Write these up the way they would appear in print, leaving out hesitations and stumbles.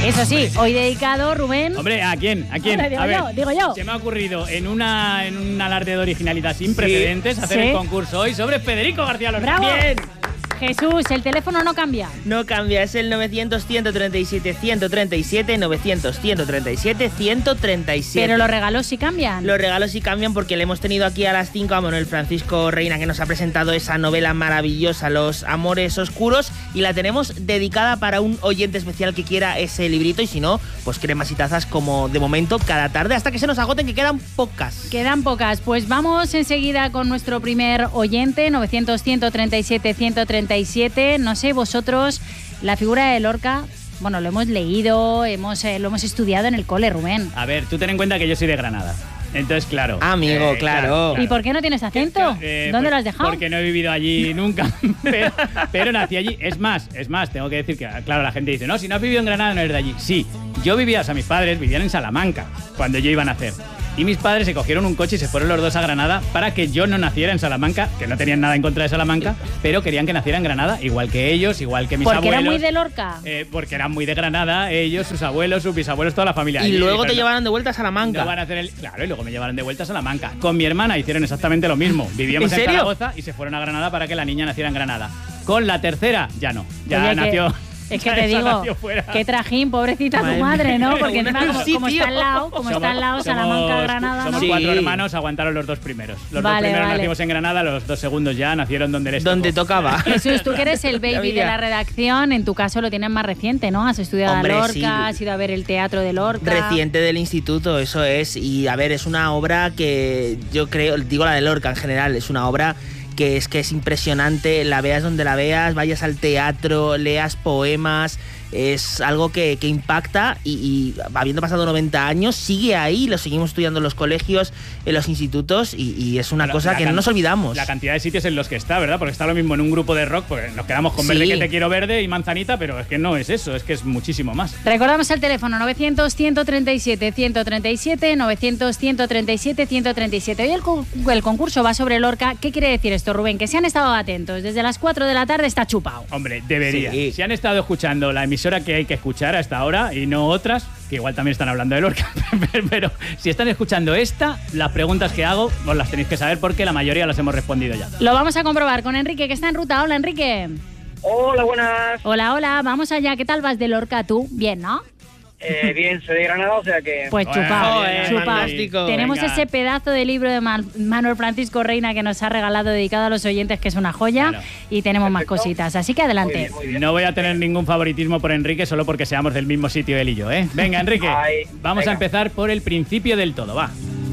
Eso sí, hoy dedicado, Rubén... Hombre, ¿a quién? ¿A quién? Hombre, digo yo. Se me ha ocurrido en un alarde de originalidad sin precedentes hacer el concurso hoy sobre Federico García Lorca. ¡Bravo! ¡Bien! Jesús, el teléfono no cambia. No cambia, es el 900-137-137, 900-137-137. Pero los regalos sí cambian. Los regalos sí cambian porque le hemos tenido aquí a las 5 a Manuel Francisco Reina, que nos ha presentado esa novela maravillosa, Los Amores Oscuros, y la tenemos dedicada para un oyente especial que quiera ese librito, y si no, pues cremas y tazas como de momento cada tarde, hasta que se nos agoten, que quedan pocas. Quedan pocas. Pues vamos enseguida con nuestro primer oyente, 900-137-137. No sé, vosotros, la figura de Lorca, bueno, lo hemos leído, lo hemos estudiado en el cole, Rubén. A ver, tú ten en cuenta que yo soy de Granada. Entonces, claro. Amigo, claro. ¿Y por qué no tienes acento? ¿Dónde lo has dejado? Porque no he vivido allí nunca, pero nací allí. Es más, tengo que decir que, claro, la gente dice, no, si no has vivido en Granada no eres de allí. Sí, yo vivía, o sea, mis padres vivían en Salamanca cuando yo iba a nacer. Y mis padres se cogieron un coche y se fueron los dos a Granada para que yo no naciera en Salamanca, que no tenían nada en contra de Salamanca, pero querían que naciera en Granada, igual que ellos, igual que mis abuelos. ¿Porque eran muy de Lorca? Porque eran muy de Granada, ellos, sus abuelos, sus bisabuelos, toda la familia. Y luego te llevaron de vuelta a Salamanca. No van a hacer claro, y luego me llevaron de vuelta a Salamanca. Con mi hermana hicieron exactamente lo mismo. Vivíamos en Zaragoza y se fueron a Granada para que la niña naciera en Granada. Con la tercera, ya no. Ya nació... Es que te digo, qué trajín, pobrecita tu madre, ¿no? Porque encima como está al lado, Salamanca, Granada, somos 4 hermanos, aguantaron los 2 primeros. Los 2 primeros nacimos en Granada, los 2 segundos ya nacieron donde tocaba. Jesús, tú que eres el baby de la redacción, en tu caso lo tienes más reciente, ¿no? Has estudiado a Lorca, has ido a ver el teatro de Lorca. Reciente del instituto, eso es. Y a ver, es una obra que yo creo, digo la de Lorca en general, es una obra que es impresionante, la veas donde la veas, vayas al teatro, leas poemas, es algo que impacta y habiendo pasado 90 años sigue ahí, lo seguimos estudiando en los colegios, en los institutos y es una cosa que no nos olvidamos. La cantidad de sitios en los que está, ¿verdad? Porque está lo mismo en un grupo de rock, pues nos quedamos con Verde que te quiero verde y Manzanita, pero es que no es eso, es que es muchísimo más. Recordamos el teléfono 900-137-137, 900-137-137. Hoy el concurso va sobre Lorca. ¿Qué quiere decir esto, Rubén? Que si han estado atentos desde las 4 de la tarde está chupado. Hombre, debería. Sí. Si han estado escuchando la emisora que hay que escuchar a esta hora y no otras, que igual también están hablando de Lorca, pero si están escuchando esta, las preguntas que hago os las tenéis que saber porque la mayoría las hemos respondido ya. Lo vamos a comprobar con Enrique, que está en ruta. Hola, Enrique. Hola, buenas. Hola, vamos allá. ¿Qué tal vas de Lorca tú? Bien, ¿no? Bien, soy de Granada, o sea que... Pues chupado, fantástico. Tenemos ese pedazo de libro de Manuel Francisco Reina que nos ha regalado, dedicado a los oyentes, que es una joya, y tenemos más cositas, así que adelante. Muy bien. No voy a tener ningún favoritismo por Enrique solo porque seamos del mismo sitio él y yo, ¿eh? Venga, Enrique, vamos a empezar por el principio del todo, va.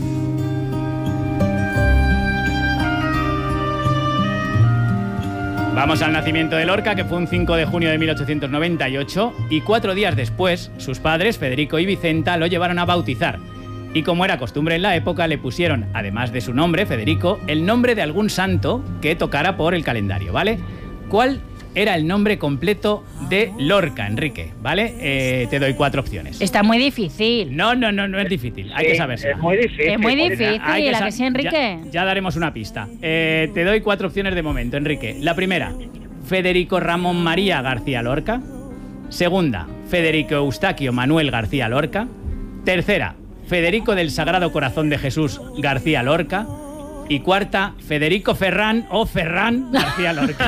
Vamos al nacimiento de Lorca, que fue un 5 de junio de 1898, y 4 días después, sus padres, Federico y Vicenta, lo llevaron a bautizar. Y como era costumbre en la época, le pusieron, además de su nombre, Federico, el nombre de algún santo que tocara por el calendario, ¿vale? ¿Cuál era el nombre completo de Lorca, Enrique? ¿Vale? Te doy 4 opciones. Está muy difícil. No es difícil, hay que saberlo. Es muy difícil. Es muy difícil, ¿la que sí, Enrique? Ya daremos una pista. Te doy 4 opciones de momento, Enrique. La primera, Federico Ramón María García Lorca. Segunda, Federico Eustaquio Manuel García Lorca. Tercera, Federico del Sagrado Corazón de Jesús García Lorca. Y cuarta, Federico Ferrán o Ferrán García Lorca.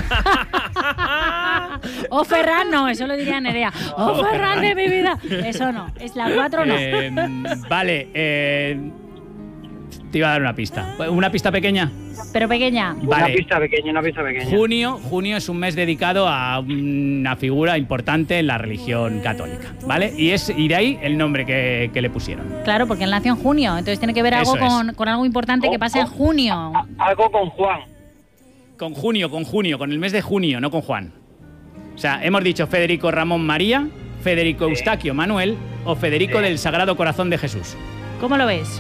O Ferrán no, eso lo diría Nerea. O Ferrán de mi vida. Eso no, es la 4 no. Vale, te iba a dar una pista. ¿Una pista pequeña? Pero pequeña. Vale. Una pista pequeña. Junio es un mes dedicado a una figura importante en la religión católica, ¿vale? Y de ahí el nombre que le pusieron. Claro, porque él nació en junio, entonces tiene que ver algo con algo importante que pasa en junio. Algo con Juan. Con junio, con el mes de junio, no con Juan. O sea, hemos dicho Federico Ramón María, Federico Eustaquio Manuel o Federico del Sagrado Corazón de Jesús. ¿Cómo lo ves?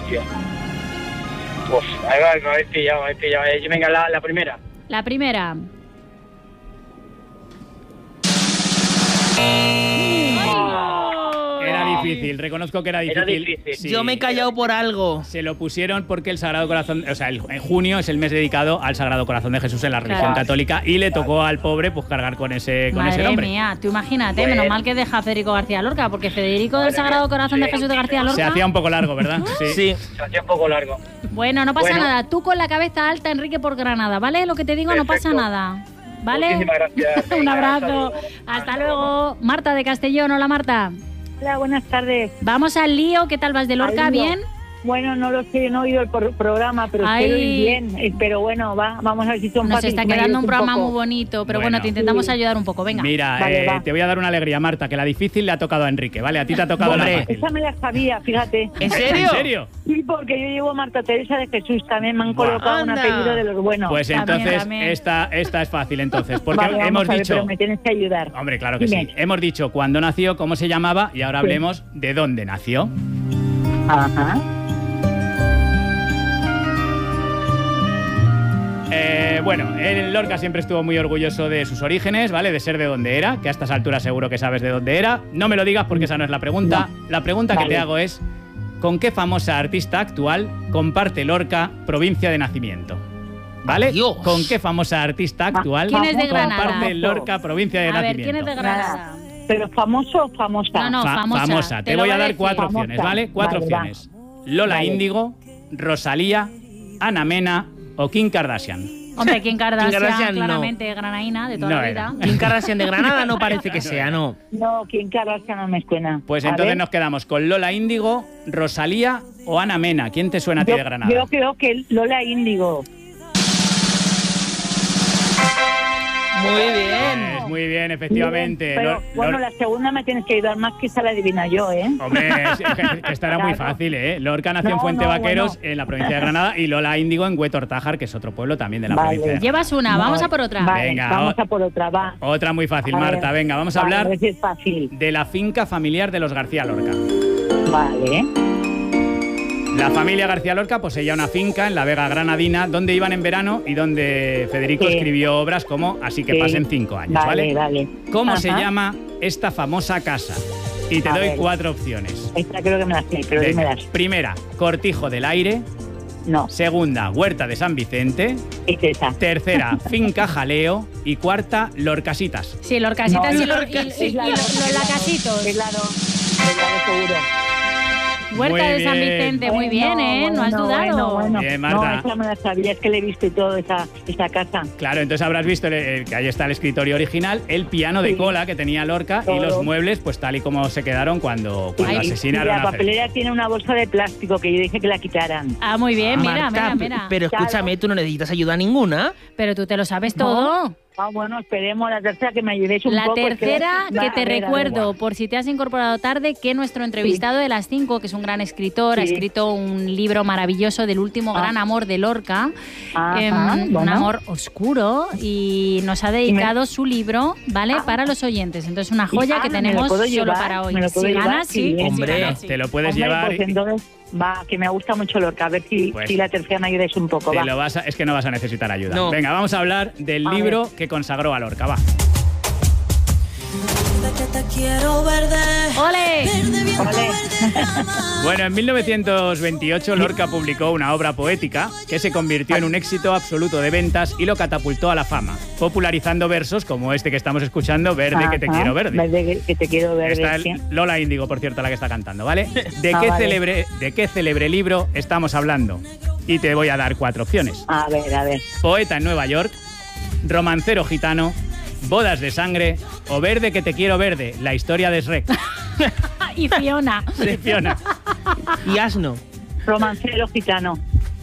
Uf, ahí va, me habéis pillado. Venga, la primera. La primera. difícil, reconozco que era difícil. Sí. Yo me he callado por algo. Se lo pusieron porque el Sagrado Corazón, o sea, en junio es el mes dedicado al Sagrado Corazón de Jesús en la religión católica y le tocó al pobre pues cargar con ese nombre. Madre mía, tú imagínate, menos mal que deja a Federico García Lorca, porque Federico del Sagrado Corazón de Jesús de García Lorca... Se hacía un poco largo, ¿verdad? Sí. Se hacía un poco largo. Bueno, no pasa nada. Tú con la cabeza alta, Enrique, por Granada, ¿vale? Lo que te digo, no pasa nada. ¿Vale? Muchísimas gracias. Un abrazo. Hasta luego. Marta de Castellón. Hola, Marta. Hola, buenas tardes. Vamos al lío. ¿Qué tal vas de Lorca? Al lío. ¿Bien? Bueno, no lo sé, no he oído el programa, pero espero ir bien. Pero bueno, vamos a ver si son Nos fáciles. está quedando un programa muy bonito, pero bueno, te intentamos ayudar un poco. Venga. Mira, Vale, te voy a dar una alegría, Marta, que la difícil le ha tocado a Enrique, ¿vale? A ti te ha tocado la fácil. Esa me la sabía, fíjate. ¿En serio? ¿En serio? Sí, porque yo llevo Marta Teresa de Jesús, también me han colocado un anda. apellido de los buenos. Pues entonces, También. esta es fácil, entonces. Porque Vale, hemos vamos a ver, dicho... pero me tienes que ayudar. Hombre, claro que Dime. sí. Hemos dicho cuándo nació, cómo se llamaba y ahora hablemos de dónde nació. Ajá. Bueno, el Lorca siempre estuvo muy orgulloso de sus orígenes, ¿vale? De ser de donde era, que a estas alturas seguro que sabes de dónde era. No me lo digas porque esa no es la pregunta. La pregunta que te hago es, ¿con qué famosa artista actual comparte Lorca provincia de nacimiento? ¿Vale? Adiós. ¿Con qué famosa artista actual ¿Quién es de Granada? comparte Lorca provincia de A ver, nacimiento? ¿quién es de Granada? ¿Pero famoso o famosa? No, famosa. Te lo voy a va dar decir. 4 Famosa. opciones, ¿vale? 4 Vale, opciones. Lola Vale. Índigo, Rosalía, Ana Mena o Kim Kardashian. Hombre, Kim Kardashian, Kardashian, no. claramente granaína de toda No la era. vida. Kim Kardashian de Granada no parece que sea, ¿no? No, ¿quién Kardashian no me suena? Pues A entonces ver. nos quedamos con Lola Índigo, Rosalía o Ana Mena. ¿Quién te suena a ti de Granada? Yo creo que Lola Índigo. Muy bien. Muy bien, efectivamente. Pero bueno, la segunda me tienes que ayudar más, que esa la adivina yo, ¿eh? Hombre, que esta era muy fácil, ¿eh? Lorca nació en No, Fuente no, Vaqueros, bueno. en la provincia de Granada, y Lola Índigo en Huetortájar, que es otro pueblo también de la provincia. Llevas una, vamos a por otra. Vale, Venga, vamos a por otra, va. Otra muy fácil, A ver. Marta. Venga, vamos a Vale, hablar ver si es fácil. de la finca familiar de los García Lorca. Vale. La familia García Lorca poseía una finca en la Vega Granadina donde iban en verano y donde Federico Sí. escribió obras como Así que Sí. pasen 5 años, ¿vale? Vale. ¿Cómo Ajá. se llama esta famosa casa? Y te A doy ver. 4 opciones. Esta creo que me la sé, pero Venga. dímelas. Primera, Cortijo del Aire. No, Segunda, Huerta de San Vicente. es esa. Tercera, Finca Jaleo. Y cuarta, Lorcasitas. Sí, Lorcasitas No, y los Es la lacasitos. Es la de seguro. Huerta Muy de San bien. Vicente, muy bien, ¿eh? No has dudado. Bien, Marta. No, esa me la sabía, es que le he visto todo esa casa. Claro, entonces habrás visto que ahí está el escritorio original, el piano de Sí. cola que tenía Lorca y Todo. los muebles, pues tal y como se quedaron cuando Y asesinaron la a Federico. papelera tiene una bolsa de plástico que yo dije que la quitaran. Ah, muy bien, mira, Marta, mira. pero escúchame, tú no necesitas ayuda ninguna. Pero tú te lo sabes No. todo. Ah, bueno, esperemos la tercera que me ayudéis un La poco. es tercera, va, que a te ver, recuerdo, por si te has incorporado tarde, que nuestro entrevistado de las 5, que es un gran escritor, ha Sí. escrito un libro maravilloso del último gran amor de Lorca, Ajá, un bueno. amor oscuro, y nos ha dedicado su libro, ¿vale? Para los oyentes. Entonces, una joya que me lo tenemos puedo solo llevar, para hoy. me lo puedo Si llevar, ganas, qué sí. bien. Si Hombre, ganas, sí. Te lo puedes Hombre, llevar pues entonces, va, que me gusta mucho Lorca. A ver si, Pues- si la tercera me ayudáis un poco, va. es que no vas a necesitar ayuda. No. Venga, vamos a hablar del A libro que consagró a Lorca, va. Que te quiero verde, ¡Ole! verde, viento Ole. verde, nada. Bueno, en 1928 Lorca publicó una obra poética que se convirtió en un éxito absoluto de ventas y lo catapultó a la fama, popularizando versos como este que estamos escuchando, Verde que te Ajá, quiero verde. Verde que te quiero verde. Está sí. Lola Índigo, por cierto, la que está cantando, ¿vale? ¿De Vale. qué célebre libro estamos hablando? Y te voy a dar 4 opciones. A ver. Poeta en Nueva York, Romancero gitano, Bodas de sangre o Verde que te quiero verde, la historia de Shrek. Y Fiona. De Fiona. Y asno. Romancero gitano.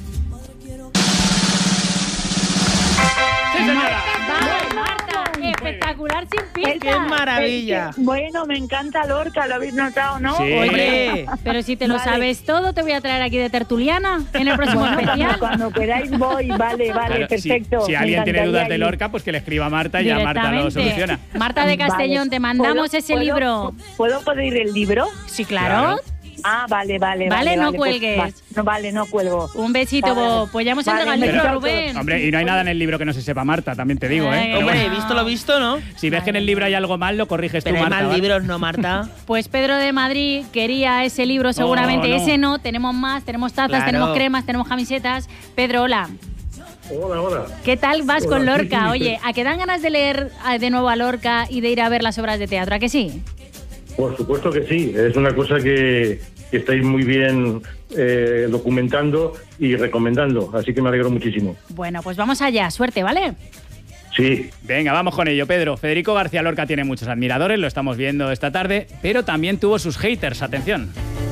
¡Sí, señora! ¡Vamos, Marta! Espectacular sin ¡Qué pistas. maravilla! Bueno, me encanta Lorca, lo habéis notado, ¿no? Sí. Oye, pero si te lo Vale. sabes todo, te voy a traer aquí de tertuliana en el próximo especial. Cuando queráis voy, vale, Claro, perfecto. si Me alguien tiene encantaría dudas de ir. Lorca, pues que le escriba a Marta y ya Marta lo Directamente. soluciona. Marta de Castellón, Vale. te mandamos ¿Puedo- ese puedo- libro. ¿Puedo pedir el libro? Sí, claro. Vale. Vale, no cuelgues. No cuelgo. Un besito, Vale. pues ya hemos entregado el libro, Rubén. Hombre, y no hay nada en el libro que no se sepa, Marta, también te digo, ¿eh? Hombre, he visto lo visto, ¿no? Si ves que en el libro hay algo mal, lo corriges Pero tú, hay Marta. más ¿vale? libros, ¿no, Marta? Pues Pedro de Madrid quería ese libro seguramente, no. Ese no, tenemos más, tenemos tazas, Claro. tenemos cremas, tenemos camisetas. Pedro, hola. Hola. ¿Qué tal vas Hola, con sí, Lorca? sí. Oye, ¿a qué dan ganas de leer de nuevo a Lorca y de ir a ver las obras de teatro? ¿A que sí? Por supuesto que sí, es una cosa que estáis muy bien documentando y recomendando, así que me alegro muchísimo. Bueno, pues vamos allá, suerte, ¿vale? Sí, Venga, vamos con ello, Pedro. Federico García Lorca tiene muchos admiradores, lo estamos viendo esta tarde, pero también tuvo sus haters, atención.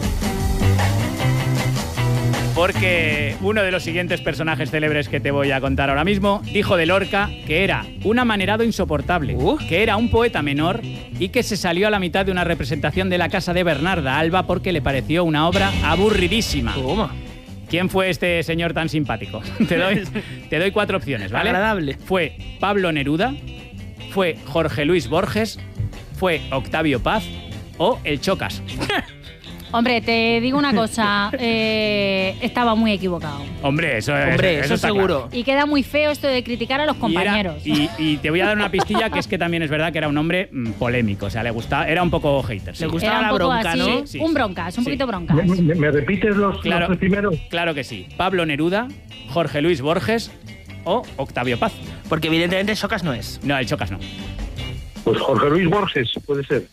Porque uno de los siguientes personajes célebres que te voy a contar ahora mismo dijo de Lorca que era un amanerado insoportable, que era un poeta menor y que se salió a la mitad de una representación de la casa de Bernarda Alba porque le pareció una obra aburridísima. ¿Cómo? ¿Quién fue este señor tan simpático? Te doy 4 opciones, ¿vale? Agradable. Fue Pablo Neruda, fue Jorge Luis Borges, fue Octavio Paz o el Chocas. Hombre, te digo una cosa, estaba muy equivocado. Hombre, eso Eso está seguro. claro. Y queda muy feo esto de criticar a los compañeros. Y te voy a dar una pistilla que es que también es verdad que era un hombre polémico, o sea, le gustaba, era un poco hater. Sí. Le gustaba Era la un poco bronca, así, ¿no? Sí, un sí. broncas, un Sí. poquito broncas. ¿Me repites los tres primeros? Claro que sí. Pablo Neruda, Jorge Luis Borges o Octavio Paz. Porque evidentemente Socas no es. No, el Chocas no. Pues Jorge Luis Borges, puede ser.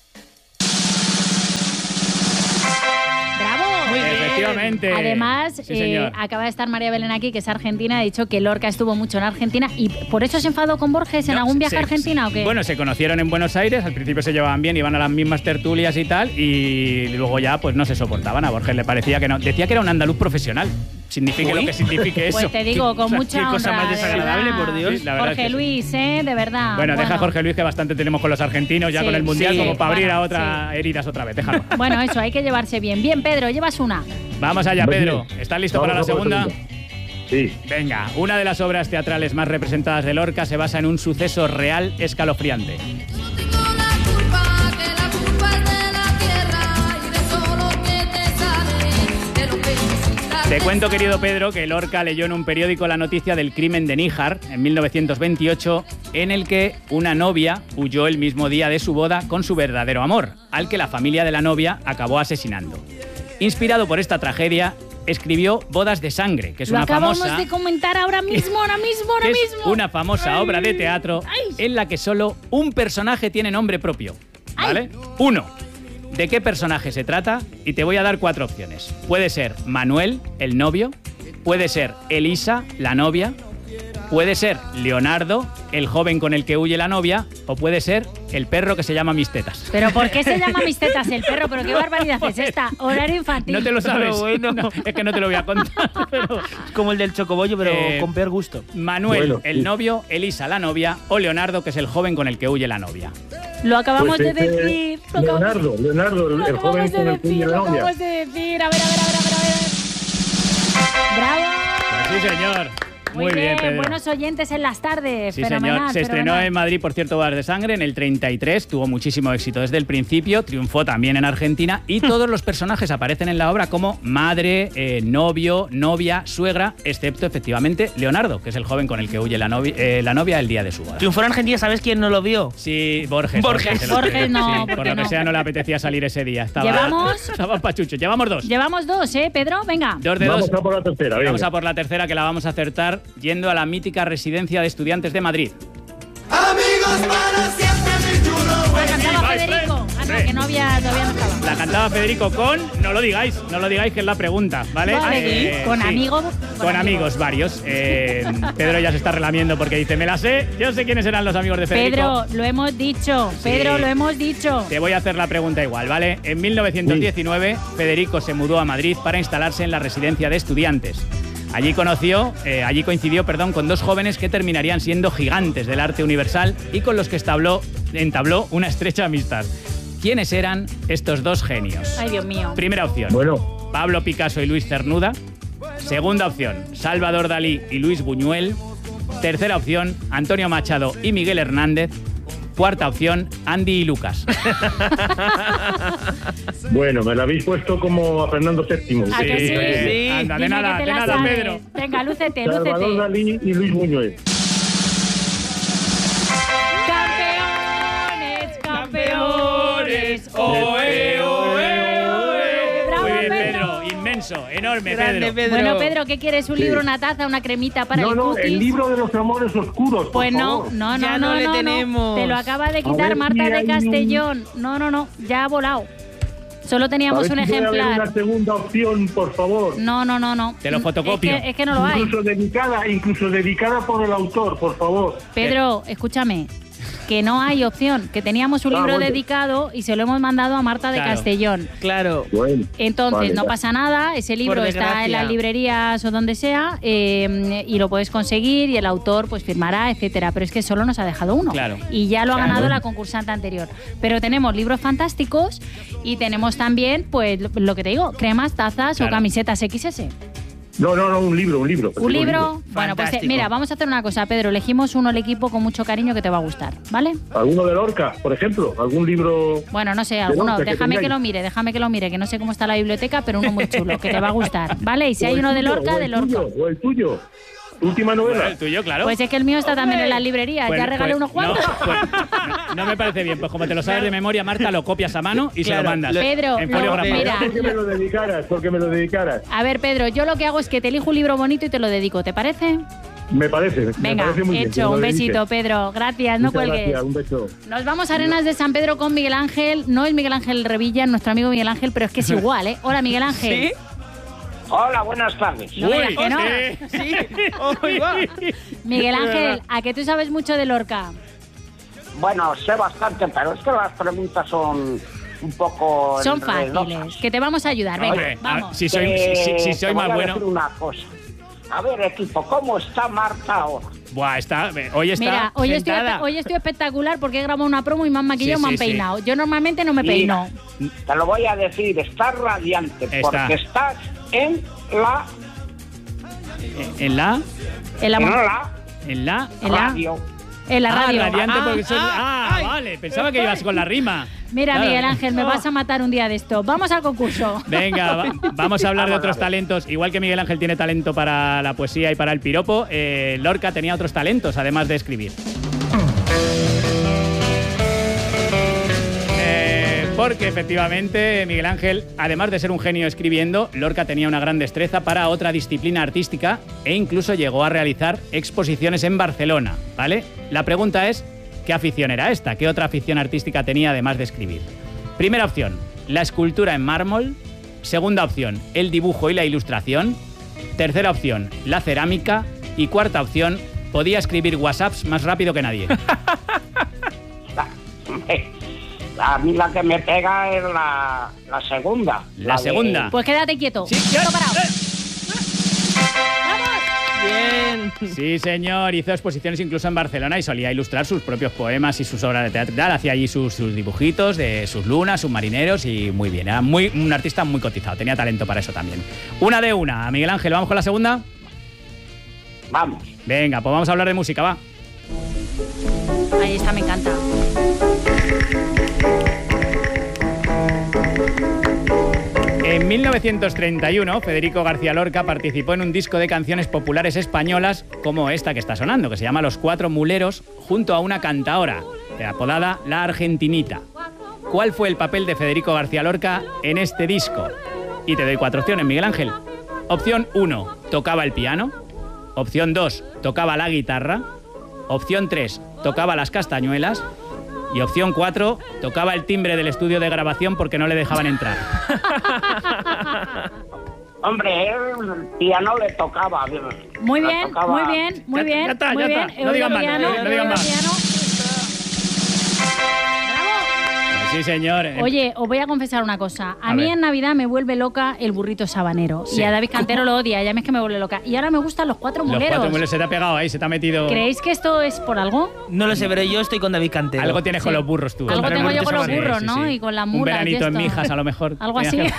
¡Bravo! Efectivamente. Además, Sí, señor. acaba de estar María Belén aquí, que es argentina, ha dicho que Lorca estuvo mucho en Argentina y por eso se enfadó con Borges en No, algún viaje se- a Argentina, ¿o qué? Bueno, se conocieron en Buenos Aires, al principio se llevaban bien, iban a las mismas tertulias y tal, y luego ya pues no se soportaban. A Borges le parecía que no. Decía que era un andaluz profesional. Signifique Uy. lo que signifique eso. Pues te digo, con mucha qué honra, cosa más de desagradable, verdad. por Dios. Sí, la verdad Jorge es que sí. Luis, de verdad. Bueno, deja a Jorge Luis, que bastante tenemos con los argentinos ya Sí, con el Mundial, sí. como para abrir Bueno, a otras heridas otra vez. Déjalo. Bueno, eso, hay que llevarse bien. Bien, Pedro, llevas una. Vamos allá, Muy Pedro. bien. ¿Estás listo Vamos para la a por segunda? Sí. Venga, una de las obras teatrales más representadas de Lorca se basa en un suceso real escalofriante. No tengo la culpa, que la culpa es de la tierra y de todo lo que te sale de lo que necesitas. Te cuento, querido Pedro, que Lorca leyó en un periódico la noticia del crimen de Níjar en 1928, en el que una novia huyó el mismo día de su boda con su verdadero amor, al que la familia de la novia acabó asesinando. Inspirado por esta tragedia, escribió Bodas de Sangre, que es Lo una acabamos famosa... de comentar ahora mismo. que es una famosa obra de teatro Ay. en la que solo un personaje tiene nombre propio, ¿vale? Uno. ¿De qué personaje se trata? Y te voy a dar 4 opciones. Puede ser Manuel, el novio, puede ser Elisa, la novia, puede ser Leonardo, el joven con el que huye la novia, o puede ser el perro que se llama Mis Tetas. ¿Pero por qué se llama Mis Tetas el perro? ¿Pero qué barbaridad es esta? Horario infantil. No te lo sabes. Pero bueno. No, es que no te lo voy a contar. Pero Es como el del chocobollo, pero con peor gusto. Manuel, Bueno, el sí. novio, Elisa, la novia, o Leonardo, que es el joven con el que huye la novia. Lo acabamos Pues de ese decir. Lo acabamos- Leonardo, lo el joven acabamos de con el que huye decir, la lo novia. acabamos de decir. A ver. ¡Bravo! Pues sí, señor. Muy bien, Pedro. Buenos oyentes en las tardes. Sí, Fenomenal, señor. Se estrenó fenomenal. en Madrid, por cierto, Bodas de Sangre, en el 33. Tuvo muchísimo éxito desde el principio. Triunfó también en Argentina. Y todos los personajes aparecen en la obra como madre, novio, novia, suegra, excepto, efectivamente, Leonardo, que es el joven con el que huye la novia el día de su boda. Triunfó en Argentina, ¿sabes quién no lo vio? Sí, Borges. Borges. se lo Borges creo. no, Sí, porque por lo que no. sea, no le apetecía salir ese día. ¿Llevamos? Estaba pachucho. Llevamos 2. Llevamos 2, Pedro? Venga. 2 de Vamos 2. a por la tercera, venga. Vamos a por la tercera, que la vamos a acertar yendo a la mítica residencia de estudiantes de Madrid. La cantaba my Federico. friend. Ah, no, que todavía no estaba. La cantaba Federico con... No lo digáis, que es la pregunta, ¿vale? Vale, con sí. amigos. Con amigos varios. Pedro ya se está relamiendo porque dice, me la sé, yo sé quiénes eran los amigos de Federico. Pedro, lo hemos dicho. Pedro, lo hemos dicho. Te voy a hacer la pregunta igual, ¿vale? En 1919, Federico se mudó a Madrid para instalarse en la residencia de estudiantes. Allí coincidió, con 2 jóvenes que terminarían siendo gigantes del arte universal y con los que entabló una estrecha amistad. ¿Quiénes eran estos 2 genios? Ay, Dios mío. Primera opción, Bueno, Pablo Picasso y Luis Cernuda. Segunda opción, Salvador Dalí y Luis Buñuel. Tercera opción, Antonio Machado y Miguel Hernández. Cuarta opción, Andy y Lucas. Bueno, me la habéis puesto como a Fernando VII. ¿A que sí? Sí. Anda, Dime de nada, que te de la nada, sabes. Pedro. Venga, lúcete, Salvador lúcete. Dalí y Luis Buñuel. ¡Campeones, campeones! ¡Oe, oe, oe! ¡Bravo, Muy bien, Pedro! Pedro. Inmenso, enorme, Grande, Pedro. Bueno, Pedro, ¿qué quieres? ¿Un libro, una taza, una cremita para el No, cookies? el libro de los amores oscuros, por Pues no, favor. no, Ya no, no no, le no. tenemos. Te lo acaba de A quitar ver Marta si de hay Castellón. No, ya ha volado. Solo teníamos un A ver si puede haber ejemplar. una segunda opción, por favor. No. Te lo fotocopio. Es que no lo hay. Incluso dedicada por el autor, por favor. Pedro, escúchame. Que no hay opción, que teníamos un libro bueno. dedicado y se lo hemos mandado a Marta de Claro. Castellón. Claro. Bueno, Entonces, vale, no ya. pasa nada, ese libro Por está desgracia. en las librerías o donde sea y lo puedes conseguir y el autor pues firmará, etcétera. Pero es que solo nos ha dejado uno. Claro. Y ya lo ha ganado la concursante anterior. Pero tenemos libros fantásticos y tenemos también, pues, lo que te digo, cremas, tazas Claro. o camisetas XS. No, un libro. ¿Un libro? Bueno, pues Fantástico. mira, vamos a hacer una cosa, Pedro. Elegimos uno al equipo con mucho cariño que te va a gustar, ¿vale? ¿Alguno de Lorca, por ejemplo? ¿Algún libro? Bueno, no sé, alguno. Lorca que Déjame que tengáis. lo mire, que no sé cómo está la biblioteca, pero uno muy chulo, que te va a gustar, ¿vale? Y si hay uno de Lorca, de Lorca. O el tuyo. Última novela. Bueno, el tuyo, claro. Pues es que el mío está también en las librerías. Pues- Ya regalé pues- unos cuantos. No, pues, no me parece bien. Pues como te lo sabes de memoria, Marta, lo copias a mano y se Claro, lo mandas. Pedro, en no, folio grafado. mira. Porque me lo dedicaras. A ver, Pedro, yo lo que hago es que te elijo un libro bonito y te lo dedico, ¿te parece? Me parece. me Venga, parece muy bien que hecho. me Un lo besito, dediques. Pedro. Gracias, no Muchas cuelgues. gracias, un beso. Nos vamos a Arenas de San Pedro con Miguel Ángel. No es Miguel Ángel Revilla, nuestro amigo Miguel Ángel, pero es que es igual, ¿eh? Hola, Miguel Ángel. ¿Sí? Hola, buenas tardes. No me digas que no. Sí. Oh, my God. Miguel Ángel, ¿a que tú sabes mucho de Lorca? Bueno, sé bastante, pero es que las preguntas son un poco Son enredosas. fáciles, que te vamos a ayudar. Venga, Hombre, vamos. si soy Te más voy a bueno. decir una cosa. A ver, equipo, ¿cómo está Marta ahora? Buah, hoy está Mira, hoy sentada. estoy espectacular porque he grabado una promo y me han maquillado y me han Sí. peinado. Yo normalmente no me peino. Mira, te lo voy a decir, estás radiante, Está. porque estás en la En la En la, en en la radio. radio. radiante Ah, porque soy... ay. Vale, pensaba que ibas con la rima. Mira, Claro. Miguel Ángel, me vas a matar un día de esto. Vamos al concurso. Venga, vamos a hablar de Vamos a otros ver. talentos. Igual que Miguel Ángel tiene talento para la poesía y para el piropo, Lorca tenía otros talentos, además de escribir. Porque efectivamente Miguel Ángel, además de ser un genio escribiendo, Lorca tenía una gran destreza para otra disciplina artística e incluso llegó a realizar exposiciones en Barcelona, ¿vale? La pregunta es, ¿qué afición era esta? ¿Qué otra afición artística tenía además de escribir? Primera opción, la escultura en mármol. Segunda opción, el dibujo y la ilustración. Tercera opción, la cerámica. Y cuarta opción, podía escribir WhatsApps más rápido que nadie. A mí la que me pega es la segunda. La de- segunda. Pues quédate quieto. Sí, Quieto parado. Bien. Sí, señor. Hizo exposiciones incluso en Barcelona y solía ilustrar sus propios poemas y sus obras de teatro y tal. Hacía allí sus dibujitos de sus lunas, sus marineros y muy bien. Era un artista muy cotizado. Tenía talento para eso también. Una de una. Miguel Ángel, ¿vamos con la segunda? Vamos. Venga, pues vamos a hablar de música, va. Ahí está, me encanta. En 1931, Federico García Lorca participó en un disco de canciones populares españolas como esta que está sonando, que se llama Los Cuatro Muleros, junto a una cantaora, apodada La Argentinita. ¿Cuál fue el papel de Federico García Lorca en este disco? Y te doy 4 opciones, Miguel Ángel. Opción 1, tocaba el piano. Opción 2, tocaba la guitarra. Opción 3, tocaba las castañuelas. Y opción 4, tocaba el timbre del estudio de grabación porque no le dejaban entrar. Hombre, el piano le tocaba. Muy Le bien, tocaba- muy bien, muy Ya bien. está, muy ya bien. está. He No oído digan el más, piano, no he digan oído el más. piano. ¡Bravo! Sí, señor. Oye, os voy a confesar una cosa. A A mí ver. en Navidad me vuelve loca el burrito sabanero. Sí. Y a David Cantero lo odia, ya ves que me vuelve loca. Y ahora me gustan los cuatro Los muleros. cuatro muleros se te ha pegado ahí, se te ha metido... ¿Creéis que esto es por algo? No lo sé, pero yo estoy con David Cantero. Algo tienes con Sí. los burros tú. Algo ¿eh? tengo yo burrito con los sabanero, burros, ¿no? Y con las mulas. Un veranito y en esto. Mijas, a lo mejor. Algo así. Tenías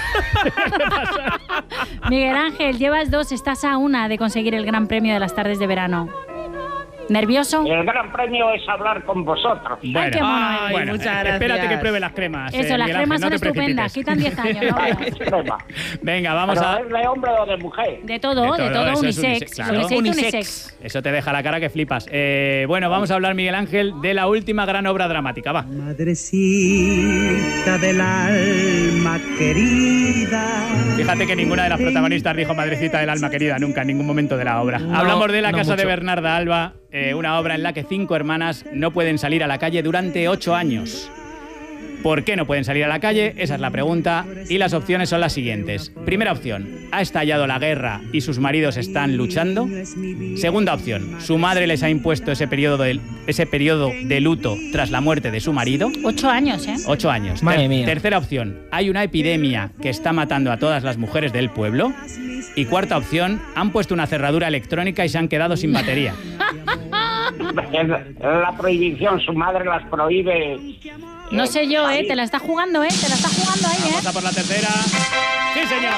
que- Miguel Ángel, llevas 2, estás a 1 de conseguir el gran premio de las tardes de verano. ¿Nervioso? El gran premio es hablar con vosotros. Bueno, Ay, qué mono eres. bueno, muchas gracias. espérate que pruebe las cremas. Eso, las Miguel cremas Ángel, son no te estupendas. precipites. Quitan 10 años, ¿no? Crema. Venga, vamos ¿Pero a... es de hombre o de mujer? De todo, eso es unisex. claro. Unisex. Eso te deja la cara que flipas. Bueno, vamos a hablar, Miguel Ángel, de la última gran obra dramática. Va. Madrecita del alma querida. Fíjate que ninguna de las protagonistas dijo madrecita del alma querida nunca en ningún momento de la obra. Hablamos de La casa de Bernarda Alba, una obra en la que 5 hermanas no pueden salir a la calle durante 8 años. ¿Por qué no pueden salir a la calle? Esa es la pregunta. Y las opciones son las siguientes. Primera opción, ha estallado la guerra y sus maridos están luchando. Segunda opción, su madre les ha impuesto ese periodo de luto tras la muerte de su marido. 8 años, ¿eh? 8 años. Madre mía. Tercera opción, hay una epidemia que está matando a todas las mujeres del pueblo. Y cuarta opción, han puesto una cerradura electrónica y se han quedado sin batería. Es la prohibición, su madre las prohíbe. No sé yo, salir. te la está jugando, te la está jugando ahí, Vamos a por la tercera. ¡Sí, señor!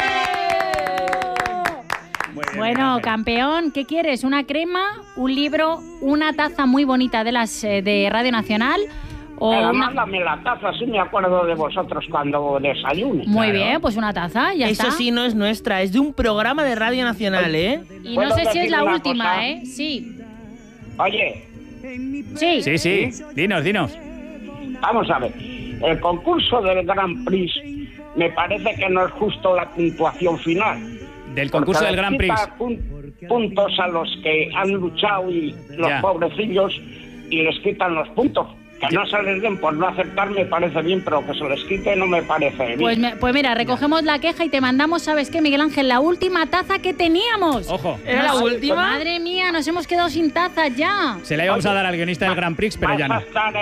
Muy bien, Bueno, Miguel Ángel. campeón, ¿qué quieres? ¿Una crema, un libro, una taza muy bonita de las de Radio Nacional? O Pero una... mándame la taza, así me acuerdo de vosotros cuando desayune. Muy Claro. bien, pues una taza, ya Eso está. sí no es nuestra, es de un programa de Radio Nacional, ¿eh? Y ¿Puedo no sé si es decir la una última, cosa? Sí. Oye, Sí. Sí, sí. Dinos. vamos a ver. El concurso del Grand Prix me parece que no es justo la puntuación final. Del concurso Porque del Grand Prix. les quita puntos a los que han luchado y los Ya. pobrecillos y les quitan los puntos. Que no se les den por no aceptar me parece bien, pero que se les quite no me parece bien. Pues mira, recogemos la queja y te mandamos, ¿sabes qué, Miguel Ángel? La última taza que teníamos. Ojo. ¿Era la última? Madre mía, nos hemos quedado sin taza ya. Se la íbamos a dar al guionista del Grand Prix, pero ya ¿Vas no. a estar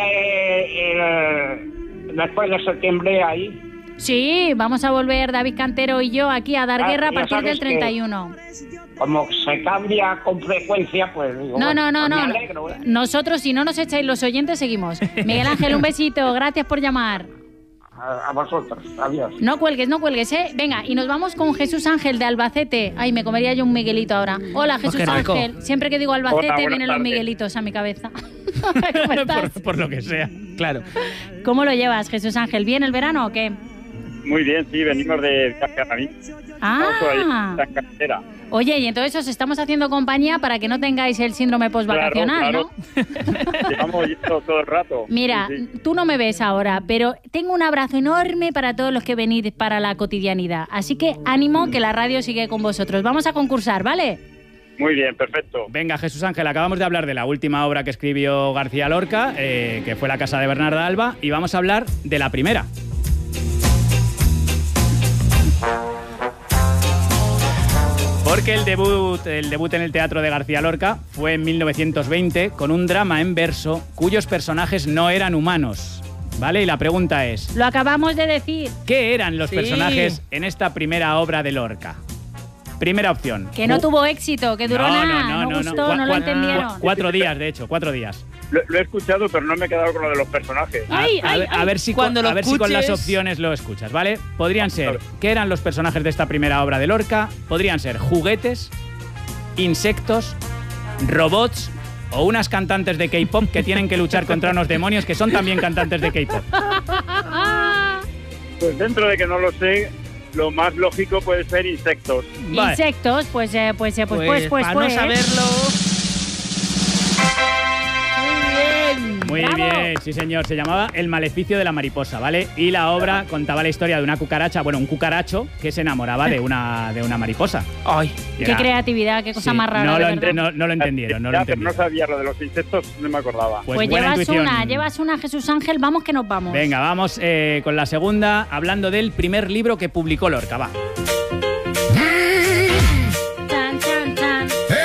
después de septiembre ahí? Sí, vamos a volver David Cantero y yo aquí a dar guerra a ya partir sabes del 31. Como se cambia con frecuencia, pues digo, No, bueno, no. pues me alegro, ¿eh? Nosotros, si no nos echáis los oyentes, seguimos. Miguel Ángel, un besito. Gracias por llamar. A vosotros, adiós. No cuelgues, ¿eh? Venga, y nos vamos con Jesús Ángel de Albacete. Ay, me comería yo un Miguelito ahora. Hola, Jesús qué rico. Ángel. Siempre que digo Albacete Hola, buenas vienen los tardes. Miguelitos a mi cabeza. ¿Cómo estás? por lo que sea. Claro. ¿Cómo lo llevas, Jesús Ángel? ¿Bien el verano o qué? Muy bien, sí, venimos de Cascaramí. Ah, En carretera. oye, y entonces os estamos haciendo compañía para que no tengáis el síndrome postvacacional, Claro. ¿no? Llevamos yendo todo el rato. Mira, Sí, sí. tú no me ves ahora, pero tengo un abrazo enorme para todos los que venís para la cotidianidad. Así que ánimo, que la radio sigue con vosotros. Vamos a concursar, ¿vale? Muy bien, perfecto. Venga, Jesús Ángel, acabamos de hablar de la última obra que escribió García Lorca, que fue La casa de Bernarda Alba, y vamos a hablar de la primera. Porque el debut en el teatro de García Lorca fue en 1920 con un drama en verso cuyos personajes no eran humanos, ¿vale? Y la pregunta es, Lo acabamos de decir. ¿qué eran los Sí. personajes en esta primera obra de Lorca? Primera opción. Que no tuvo éxito, que duró nada, no gustó, no lo entendieron. 4 días, de hecho, 4 días. Lo he escuchado, pero no me he quedado con lo de los personajes. Ay, A ver si Cuando lo a ver si con las escuches- opciones lo escuchas, ¿vale? Podrían ser, ¿qué eran los personajes de esta primera obra de Lorca? Podrían ser juguetes, insectos, robots o unas cantantes de K-pop que tienen que luchar contra unos demonios que son también cantantes de K-pop. Pues dentro de que no lo sé, lo más lógico puede ser insectos. Vale. Insectos, pues. para no saberlo. Muy ¡Bravo! bien, sí señor. Se llamaba El maleficio de la mariposa, ¿vale? Y la obra contaba la historia de una cucaracha, bueno, un cucaracho que se enamoraba de una mariposa. Ay, Y Qué era- creatividad, qué cosa sí, más rara. No de lo, verdad. no lo entendieron, no lo Ya, pero no entendieron. sabía lo de los insectos, no me acordaba. Pues buena intuición. llevas una, Jesús Ángel, vamos que nos vamos. Venga, vamos con la segunda, hablando del primer libro que publicó Lorca, va. Chan, chan, chan.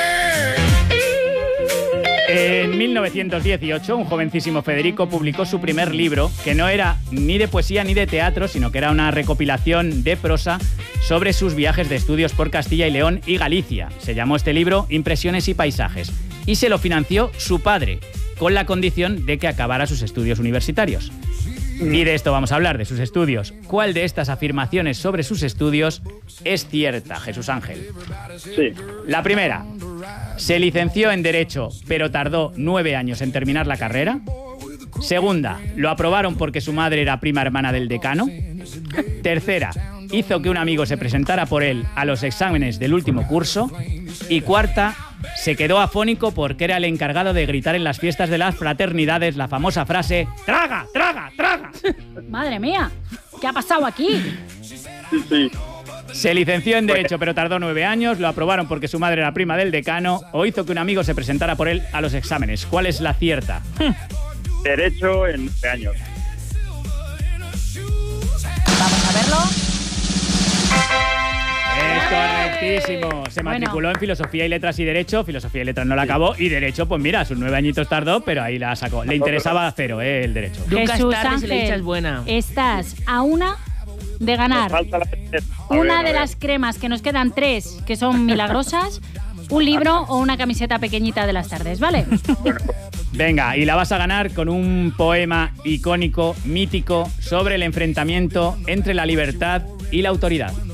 En 1918, un jovencísimo Federico publicó su primer libro, que no era ni de poesía ni de teatro, sino que era una recopilación de prosa sobre sus viajes de estudios por Castilla y León y Galicia. Se llamó este libro Impresiones y paisajes, y se lo financió su padre, con la condición de que acabara sus estudios universitarios. Y de esto vamos a hablar, de sus estudios. ¿Cuál de estas afirmaciones sobre sus estudios es cierta, Jesús Ángel? Sí. La primera. Se licenció en Derecho, pero tardó 9 años en terminar la carrera. Segunda, lo aprobaron porque su madre era prima hermana del decano. Tercera, hizo que un amigo se presentara por él a los exámenes del último curso. Y cuarta, se quedó afónico porque era el encargado de gritar en las fiestas de las fraternidades la famosa frase ¡Traga, traga, traga! Madre mía, ¿qué ha pasado aquí? Sí. Se licenció en Derecho, pero tardó 9 años. Lo aprobaron porque su madre era prima del decano. O hizo que un amigo se presentara por él a los exámenes. ¿Cuál es la cierta? Derecho en 9 años. Vamos a verlo. Es correctísimo. Se matriculó en Filosofía y Letras y Derecho. Filosofía y Letras no la acabó. Y Derecho, pues mira, sus 9 añitos tardó, pero ahí la sacó. Le interesaba cero, el Derecho. Nunca Jesús es tarde si le Ángel, dices buena. estás a una de ganar Falta la una de las cremas, que nos quedan 3, que son milagrosas, un libro o una camiseta pequeñita de las tardes, ¿vale? Venga, y la vas a ganar con un poema icónico, mítico, sobre el enfrentamiento entre la libertad y la autoridad.